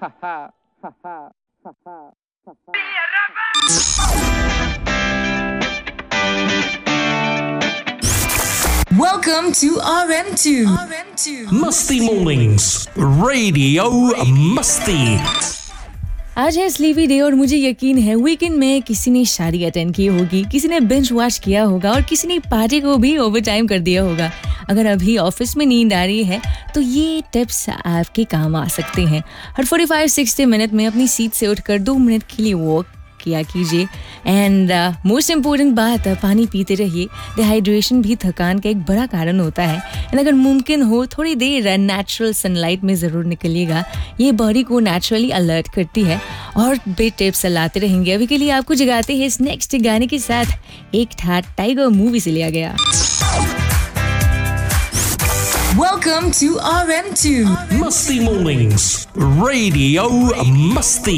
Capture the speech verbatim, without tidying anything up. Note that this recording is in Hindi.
Welcome to R M two. R M two. Musty Mornings, Radio Musty. आज है स्लीपी डे और मुझे यकीन है वीकेंड में किसी ने शादी अटेंड की होगी, किसी ने बिंज वॉच किया होगा और किसी ने पार्टी को भी ओवर टाइम कर दिया होगा। अगर अभी ऑफिस में नींद आ रही है तो ये टिप्स आपके काम आ सकते हैं। हर पैंतालीस साठ मिनट में अपनी सीट से उठकर दो मिनट के लिए वॉक किया कीजिए एंड मोस्ट इम्पोर्टेंट बात, पानी पीते रहिए। डिहाइड्रेशन भी थकान का एक बड़ा कारण होता है एंड अगर मुमकिन हो थोड़ी देर नेचुरल सनलाइट में ज़रूर निकलिएगा। ये बॉडी को नेचुरली अलर्ट करती है और बे टिप्स लाते रहेंगे। अभी के लिए आपको जगाते हैं इस नेक्स्ट गाने के साथ, एक था टाइगर मूवी से लिया गया। Welcome to R M two. Musty Mornings, Radio Musty.